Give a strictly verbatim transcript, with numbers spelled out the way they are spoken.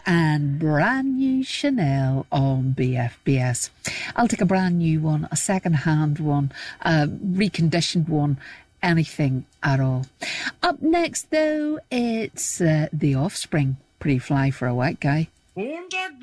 and brand new Chanel on B F B S. I'll take a brand new one, a second-hand one, a reconditioned one, anything at all. Up next, though, it's uh, The Offspring. Pretty fly for a white guy.